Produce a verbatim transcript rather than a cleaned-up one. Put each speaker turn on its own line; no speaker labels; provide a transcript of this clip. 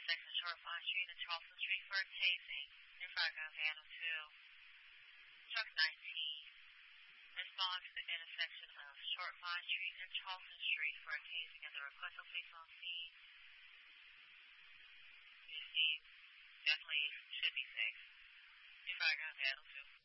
intersection of Short Vine Street and Charleston Street for a tasing. Your fire gun Vandal two. Truck nineteen. Respond to the intersection of Short Vine Street and Charleston Street for a tasing at the request of police on scene. You see, definitely should be safe. Your fire gun Vandal two.